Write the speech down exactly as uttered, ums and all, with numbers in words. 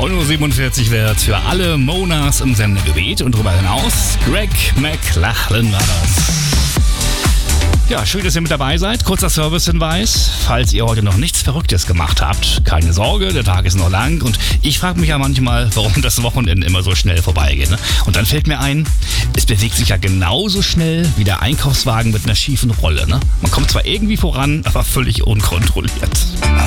neun Uhr siebenundvierzig wird für alle Monas im Sendegebiet und darüber hinaus Greg McLachlan war das. Ja, schön, dass ihr mit dabei seid. Kurzer Servicehinweis, falls ihr heute noch nichts Verrücktes gemacht habt. Keine Sorge, der Tag ist noch lang und ich frage mich ja manchmal, warum das Wochenende immer so schnell vorbeigeht. Ne? Und dann fällt mir ein, es bewegt sich ja genauso schnell wie der Einkaufswagen mit einer schiefen Rolle. Ne? Man kommt zwar irgendwie voran, aber völlig unkontrolliert.